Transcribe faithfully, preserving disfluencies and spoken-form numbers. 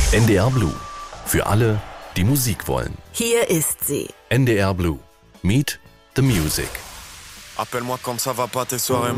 N D R Blue. Für alle, die Musik wollen. Hier ist sie. N D R Blue. Meet the Music. Appelle-moi quand ça va pas tes soirées